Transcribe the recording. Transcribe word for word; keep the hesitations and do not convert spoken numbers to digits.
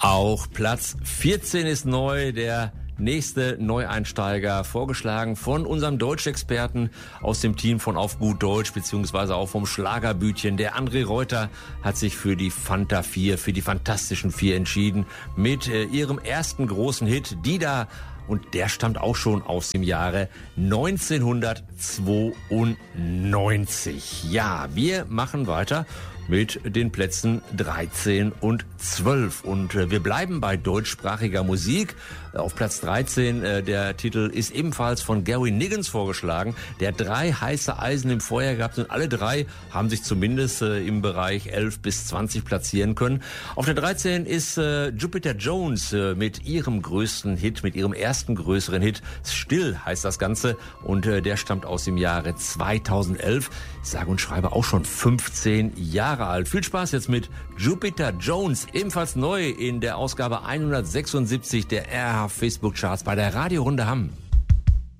Auch Platz vierzehn ist neu, der nächste Neueinsteiger, vorgeschlagen von unserem Deutschexperten aus dem Team von Auf gut Deutsch, beziehungsweise auch vom Schlagerbütchen. Der André Reuter hat sich für die Fanta vier, für die Fantastischen Vier entschieden, mit äh, ihrem ersten großen Hit, Dida. Und der stammt auch schon aus dem Jahre neunzehnhundertzweiundneunzig. Ja, wir machen weiter mit den Plätzen dreizehn und zwölf. Und äh, wir bleiben bei deutschsprachiger Musik. Auf Platz dreizehn, äh, der Titel ist ebenfalls von Gary Niggins vorgeschlagen, der drei heiße Eisen im Feuer gehabt, und alle drei haben sich zumindest äh, im Bereich elf bis zwanzig platzieren können. Auf der dreizehn ist äh, Jupiter Jones äh, mit ihrem größten Hit, mit ihrem ersten größeren Hit. Still heißt das Ganze, und äh, der stammt aus dem Jahre zweitausendelf. Ich sage und schreibe auch schon fünfzehn Jahre alt. Viel Spaß jetzt mit Jupiter Jones, ebenfalls neu in der Ausgabe hundertsechsundsiebzig der R H Facebook Charts bei der Radiorunde Hamm.